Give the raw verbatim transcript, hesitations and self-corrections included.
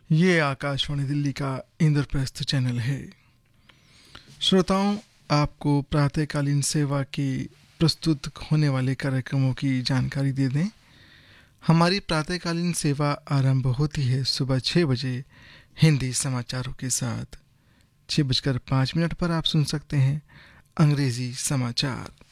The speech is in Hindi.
ये आकाशवाणी दिल्ली का इंद्रप्रस्थ चैनल है। श्रोताओं, आपको प्रातःकालीन सेवा की प्रस्तुत होने वाले कार्यक्रमों की जानकारी दे दें। हमारी प्रातःकालीन सेवा आरंभ होती है सुबह छः बजे हिंदी समाचारों के साथ। छः बजकर पाँच मिनट पर आप सुन सकते हैं अंग्रेज़ी समाचार।